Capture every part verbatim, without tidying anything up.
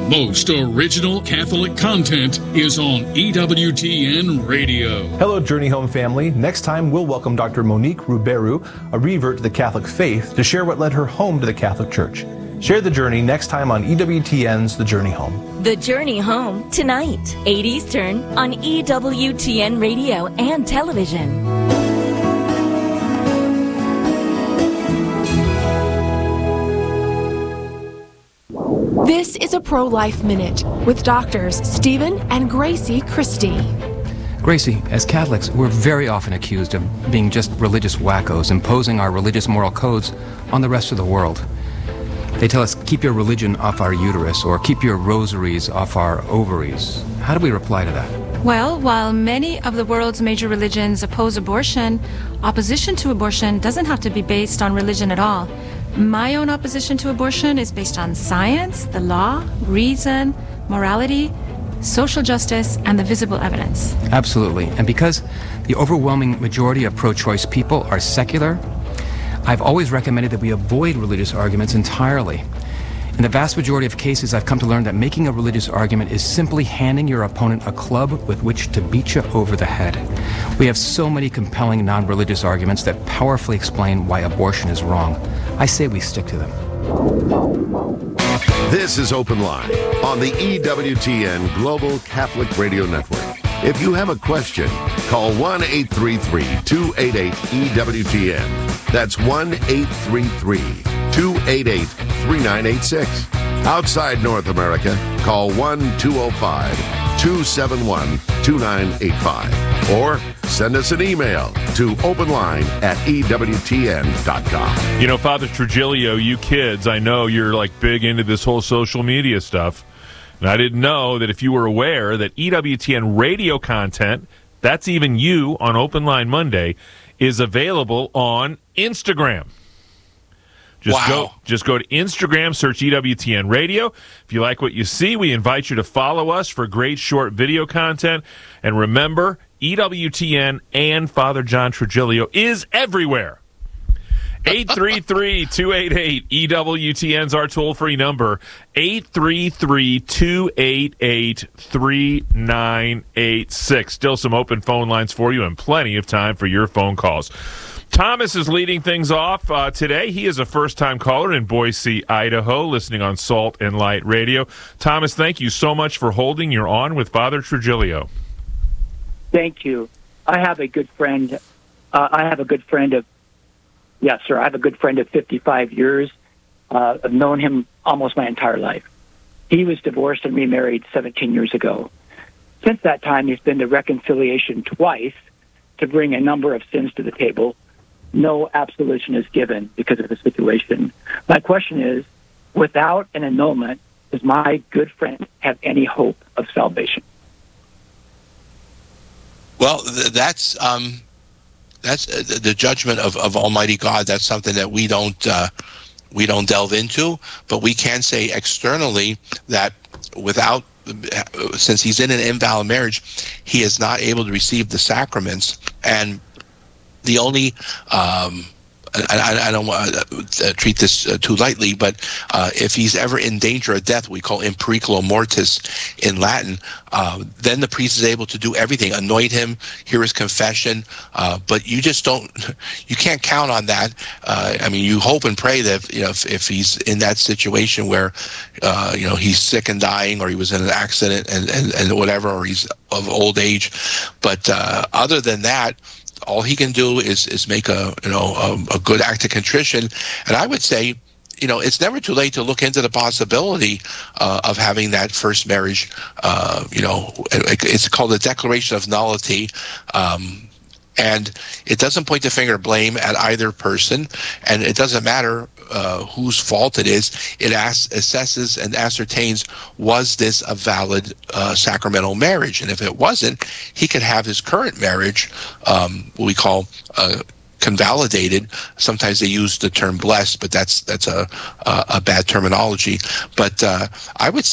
most original Catholic content is on E W T N Radio. Hello, Journey Home family. Next time, we'll welcome Doctor Monique Ruberu, a revert to the Catholic faith, to share what led her home to the Catholic Church. Share the journey next time on E W T N's The Journey Home. The Journey Home, tonight, eight Eastern, on E W T N Radio and television. This is a Pro-Life Minute with doctors Stephen and Gracie Christie. Gracie, as Catholics, we're very often accused of being just religious wackos, imposing our religious moral codes on the rest of the world. They tell us, keep your religion off our uterus, or keep your rosaries off our ovaries. How do we reply to that? Well, while many of the world's major religions oppose abortion, opposition to abortion doesn't have to be based on religion at all. My own opposition to abortion is based on science, the law, reason, morality, social justice, and the visible evidence. Absolutely. And because the overwhelming majority of pro-choice people are secular, I've always recommended that we avoid religious arguments entirely. In the vast majority of cases, I've come to learn that making a religious argument is simply handing your opponent a club with which to beat you over the head. We have so many compelling non-religious arguments that powerfully explain why abortion is wrong. I say we stick to them. This is Open Line on the E W T N Global Catholic Radio Network. If you have a question, call one eight three three, two eight eight, E W T N. That's one eight three three, two eight eight, three nine eight six. Outside North America, call one two zero five, two seven one, two nine eight five. Or send us an email to openline at E W T N dot com. You know, Father Trujillo, you kids, I know you're like big into this whole social media stuff. And I didn't know that if you were aware that E W T N radio content, that's even you on Open Line Monday, is available on Instagram. Just wow. go just go to Instagram, search E W T N Radio. If you like what you see, we invite you to follow us for great short video content. And remember, E W T N and Father John Trujillo is everywhere. eight three three, two eight eight, E W T N's our toll-free number. eight three three, two eight eight, three nine eight six. Still some open phone lines for you and plenty of time for your phone calls. Thomas is leading things off uh, today. He is a first-time caller in Boise, Idaho, listening on Salt and Light Radio. Thomas, thank you so much for holding. You're on with Father Trujillo. Thank you. I have a good friend. Uh, I have a good friend of, yes, sir, I have a good friend of fifty-five years. Uh, I've known him almost my entire life. He was divorced and remarried seventeen years ago. Since that time, he's been to reconciliation twice to bring a number of sins to the table. No absolution is given because of the situation. My question is, without an annulment, does my good friend have any hope of salvation? Well, th- that's um, that's uh, the judgment of, of Almighty God. That's something that we don't uh, we don't delve into, but we can say externally that without, since he's in an invalid marriage, he is not able to receive the sacraments. And the only um, I, I don't want to uh, treat this uh, too lightly, but uh, if he's ever in danger of death, we call in periculo mortis in Latin, uh, then the priest is able to do everything, anoint him, hear his confession, uh, but you just don't, you can't count on that. Uh, I mean, you hope and pray that, you know, if, if he's in that situation where, uh, you know, he's sick and dying, or he was in an accident and, and, and whatever, or he's of old age. But uh, other than that, all he can do is is make a you know a, a good act of contrition, and I would say, you know, it's never too late to look into the possibility uh, of having that first marriage. Uh, you know, it's called a declaration of nullity, um, and it doesn't point the finger of blame at either person, and it doesn't matter uh, whose fault it is. It asks, assesses and ascertains, was this a valid uh, sacramental marriage? And if it wasn't, he could have his current marriage, um, what we call uh, convalidated. Sometimes they use the term blessed, but that's that's a a, a bad terminology. But uh, I would say,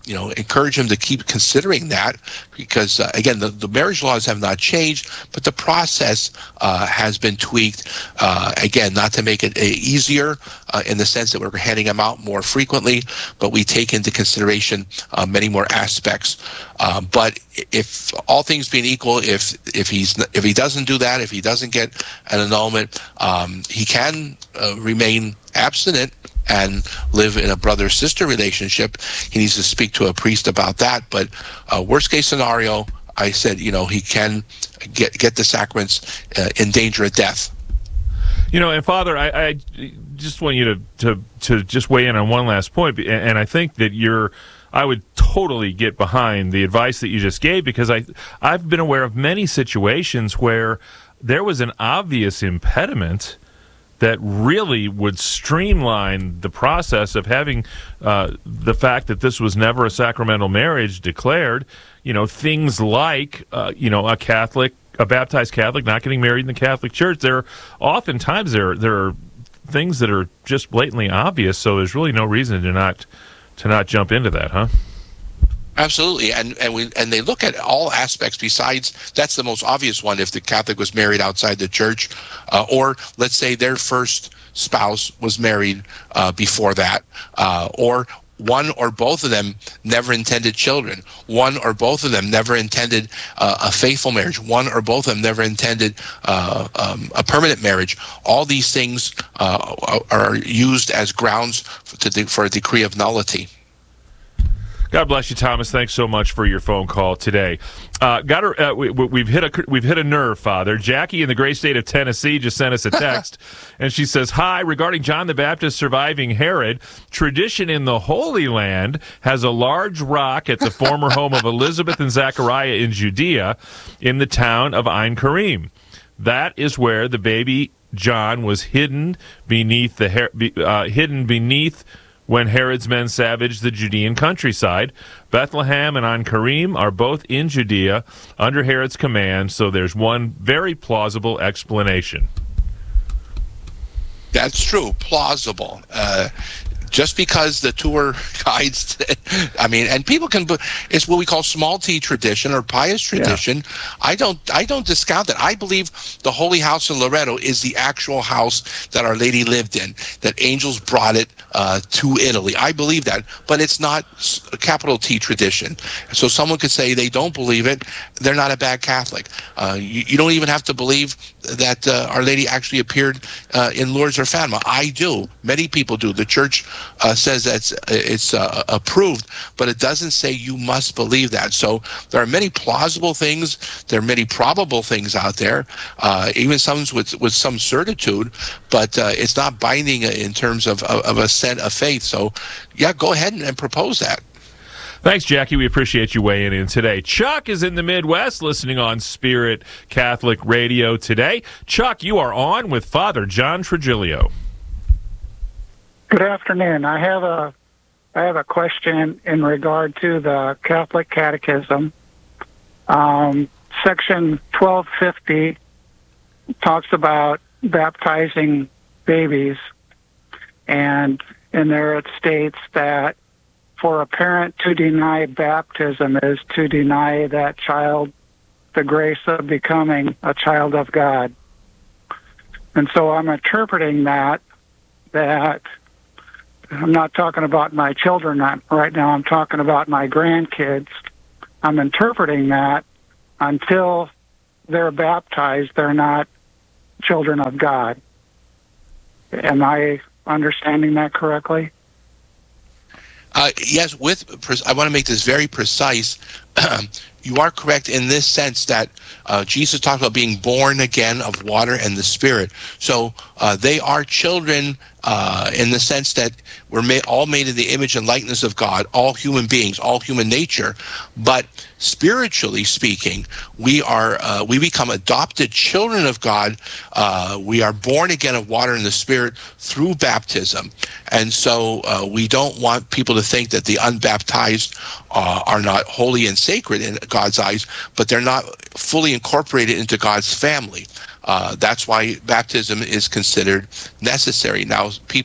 you know, encourage him to keep considering that, because uh, again, the, the marriage laws have not changed, but the process uh, has been tweaked. Uh, again, not to make it uh, easier uh, in the sense that we're handing them out more frequently, but we take into consideration uh, many more aspects. Uh, but if all things being equal, if if he's if he doesn't do that, if he doesn't get an annulment, um, he can uh, remain abstinent and live in a brother-sister relationship. He needs to speak to a priest about that. But uh, worst case scenario, I said, you know, he can get get the sacraments uh, in danger of death. You know, and Father, I, I just want you to, to to just weigh in on one last point, and I think that you're. I would totally get behind the advice that you just gave, because I I've been aware of many situations where there was an obvious impediment that really would streamline the process of having uh, the fact that this was never a sacramental marriage declared. You know, things like, uh, you know, a Catholic, a baptized Catholic not getting married in the Catholic Church. There are oftentimes there there are things that are just blatantly obvious, so there's really no reason to not to not jump into that, huh? Absolutely, and and we and they look at all aspects besides, that's the most obvious one, if the Catholic was married outside the church, uh, or let's say their first spouse was married uh, before that, uh, or one or both of them never intended children, one or both of them never intended uh, a faithful marriage, one or both of them never intended uh, um, a permanent marriage. All these things uh, are used as grounds for, to de- for a decree of nullity. God bless you, Thomas. Thanks so much for your phone call today. Uh, got a, uh, we, we've hit a we've hit a nerve, Father. Jackie in the great state of Tennessee just sent us a text, and she says, "Hi, regarding John the Baptist surviving Herod, tradition in the Holy Land has a large rock at the former home of Elizabeth and Zechariah in Judea, in the town of Ein Karim. That is where the baby John was hidden beneath the uh, hidden beneath." when Herod's men savaged the Judean countryside. Bethlehem and Ein Karim are both in Judea under Herod's command, so there's one very plausible explanation. That's true, plausible. Uh, just because the tour guides, I mean, and people can, it's what we call small t tradition or pious tradition. Yeah. I don't, I don't discount that. I believe the Holy House in Loreto is the actual house that Our Lady lived in, that angels brought it uh, to Italy. I believe that, but it's not a capital T tradition. So someone could say they don't believe it, they're not a bad Catholic. Uh, you, you don't even have to believe that uh, Our Lady actually appeared uh, in Lourdes or Fatima. I do. Many people do. The Church Uh, says that's it's uh, approved, but it doesn't say you must believe that. So there are many plausible things. There are many probable things out there, uh, even some with with some certitude, but uh, it's not binding in terms of, of, of assent of faith. So, yeah, go ahead and, and propose that. Thanks, Jackie. We appreciate you weighing in today. Chuck is in the Midwest listening on Spirit Catholic Radio today. Chuck, you are on with Father John Trigilio. Good afternoon. I have a I have a question in regard to the Catholic Catechism. Um, section twelve fifty talks about baptizing babies, and in there it states that for a parent to deny baptism is to deny that child the grace of becoming a child of God. And so I'm interpreting that that I'm not talking about my children right now. I'm talking about my grandkids. I'm interpreting that until they're baptized, they're not children of God. Am I understanding that correctly? Uh, yes, with I want to make this very precise. You are correct in this sense that uh, Jesus talked about being born again of water and the Spirit. So uh, they are children uh, in the sense that we're ma- all made in the image and likeness of God, all human beings, all human nature. But spiritually speaking, we are uh, we become adopted children of God. Uh, we are born again of water and the Spirit through baptism. And so uh, we don't want people to think that the unbaptized uh, are not holy and sacred in God's eyes, but they're not fully incorporated into God's family. Uh, that's why baptism is considered necessary. Now, people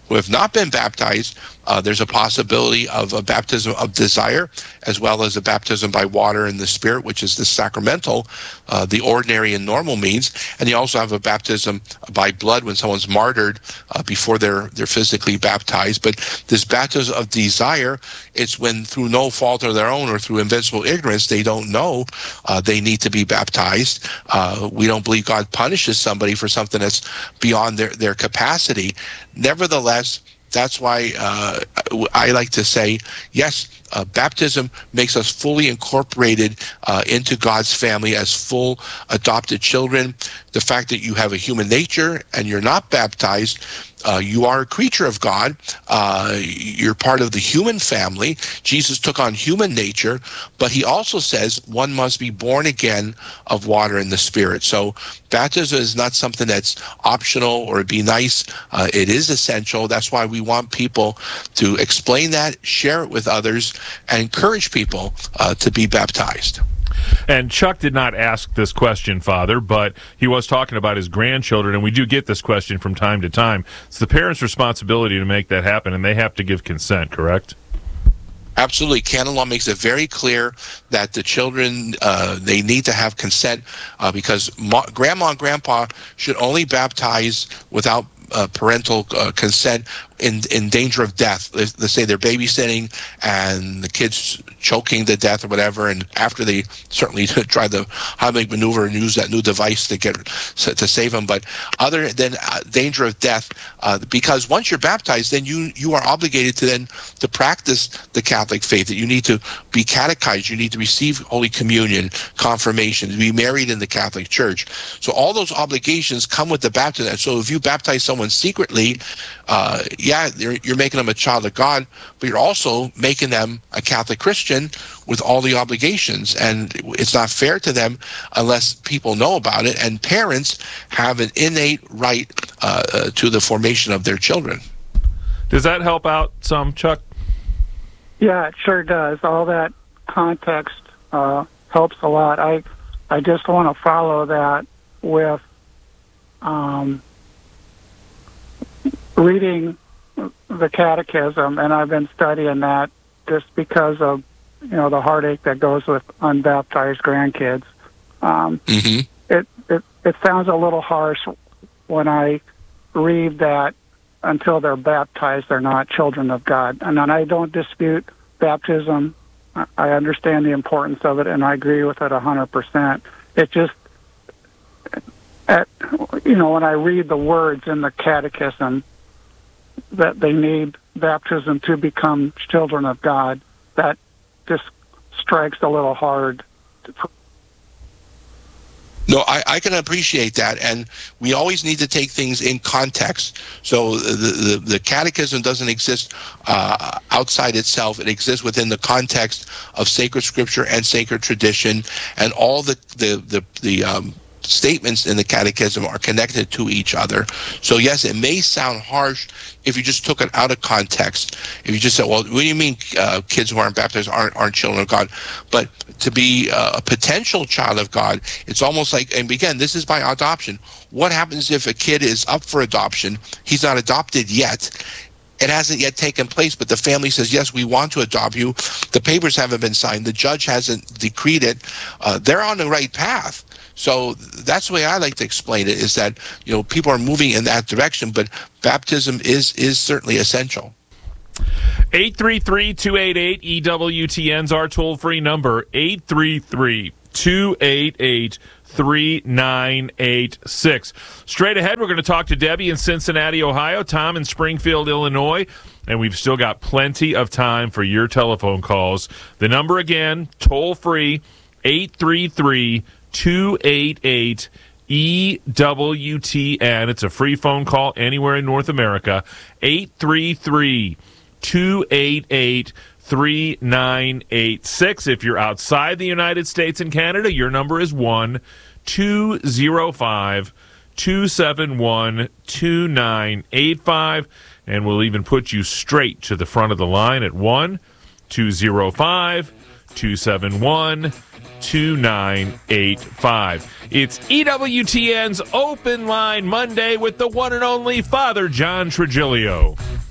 who have not been baptized, uh, there's a possibility of a baptism of desire, as well as a baptism by water and the Spirit, which is the sacramental, uh, the ordinary and normal means. And you also have a baptism by blood when someone's martyred uh, before they're they're physically baptized. But this baptism of desire, it's when through no fault of their own or through invincible ignorance they don't know uh, they need to be baptized. Uh, we don't believe God punishes somebody for something that's beyond their, their capacity. Nevertheless, that's why uh, I like to say, yes, uh, baptism makes us fully incorporated uh, into God's family as full adopted children. The fact that you have a human nature and you're not baptized, uh, you are a creature of God. Uh, you're part of the human family. Jesus took on human nature, but he also says one must be born again of water and the Spirit. So baptism is not something that's optional or be nice. Uh, it is essential. That's why we want people to explain that, share it with others, and encourage people uh, to be baptized. And Chuck did not ask this question, Father, but he was talking about his grandchildren, and we do get this question from time to time. It's the parents' responsibility to make that happen, and they have to give consent, correct? Absolutely. Canon law makes it very clear that the children, uh, they need to have consent uh, because ma- grandma and grandpa should only baptize without uh, parental uh, consent in in danger of death. Let's, let's say they're babysitting and the kid's choking to death or whatever, and after they certainly try the Heimlich maneuver and use that new device to get to save them. But other than uh, danger of death, uh, because once you're baptized, then you you are obligated to then to practice the Catholic faith. That you need to be catechized, you need to receive Holy Communion, confirmation, to be married in the Catholic Church. So all those obligations come with the baptism. So if you baptize someone secretly, uh, yeah, you're, you're making them a child of God, but you're also making them a Catholic Christian with all the obligations. And it's not fair to them unless people know about it. And parents have an innate right uh, uh, to the formation of their children. Does that help out some, Chuck? Yeah, it sure does. All that context uh, helps a lot. I I just want to follow that with um, reading the Catechism, and I've been studying that just because of you know the heartache that goes with unbaptized grandkids. Um, mm-hmm. it, it it sounds a little harsh when I read that until they're baptized, they're not children of God. And I don't dispute baptism. I understand the importance of it, and I agree with it one hundred percent. It just, at, you know, when I read the words in the Catechism that they need baptism to become children of God, that just strikes a little hard. No, I, I can appreciate that, and we always need to take things in context. So the the, the Catechism doesn't exist uh, outside itself; it exists within the context of sacred Scripture and sacred tradition, and all the the the, the um, statements in the Catechism are connected to each other. So yes, it may sound harsh if you just took it out of context. If you just said, well, what do you mean uh, kids who aren't baptized aren't, aren't children of God? But to be uh, a potential child of God, it's almost like, and again, this is by adoption. What happens if a kid is up for adoption? He's not adopted yet. It hasn't yet taken place, but the family says, yes, we want to adopt you. The papers haven't been signed. The judge hasn't decreed it. Uh, they're on the right path. So that's the way I like to explain it, is that, you know, people are moving in that direction, but baptism is is certainly essential. eight three three, two eight eight, E W T N's our toll-free number, eight three three, two eight eight, three nine eight six. Straight ahead, we're going to talk to Debbie in Cincinnati, Ohio, Tom in Springfield, Illinois, and we've still got plenty of time for your telephone calls. The number again, toll-free, eight three three, two eight eight, E W T N. It's a free phone call anywhere in North America, eight three three, two eight eight, three nine eight six. If you're outside the United States and Canada, your number is one two zero five, two seven one, two nine eight five, and we'll even put you straight to the front of the line at one two zero five, two seven one, two nine eight five. It's E W T N's Open Line Monday with the one and only Father John Trigilio.